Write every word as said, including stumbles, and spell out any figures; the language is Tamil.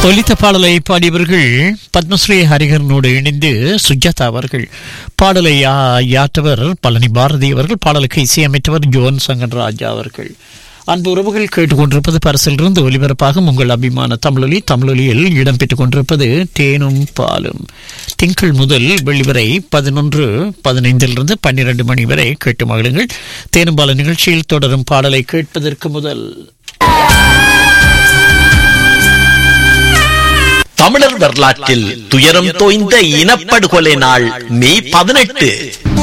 ஒலித்த பாடலை பாடியவர்கள் பத்மஸ்ரீ ஹரிஹரனோடு இணைந்து சுஜாதா அவர்கள். பாடலை யாற்றவர் பழனி பாரதி அவர்கள். பாடலுக்கு இசையமைத்தவர் ஜோன் சங்கர் ராஜா அவர்கள். அன்பு உறவுகள் கேட்டுக்கொண்டிருப்பது பரிசிலிருந்து ஒலிபரப்பாகும் உங்கள் அபிமான தமிழொலி. தமிழொலியில் இடம்பெற்றுக் கொண்டிருப்பது தேனும் பாலும். திங்கள் முதல் வெள்ளி வரை பதினொன்று பதினைந்திலிருந்து பன்னிரண்டு மணி வரை கேட்டு மகிழுங்கள். தேனும் பால நிகழ்ச்சியில் தொடரும் பாடலை கேட்பதற்கு முதல் தமிழர் வரலாற்றில் துயரம் தோய்ந்த இனப்படுகொலை நாள் மே பதினெட்டு.